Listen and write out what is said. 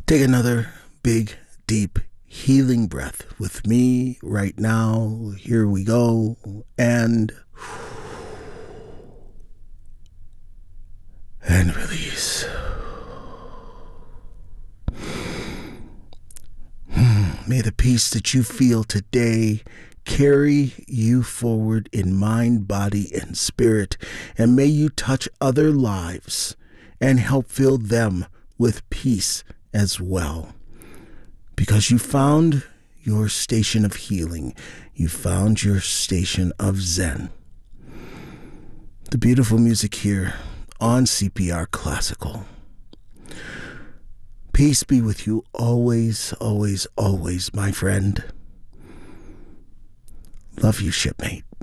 Take another big, deep, healing breath with me right now. Here we go. And release. May the peace that you feel today carry you forward in mind, body, and spirit. And may you touch other lives and help fill them with peace as well. Because you found your station of healing. You found your station of Zen. The beautiful music here on CPR Classical. Peace be with you always, always, always, my friend. Love you, shipmate.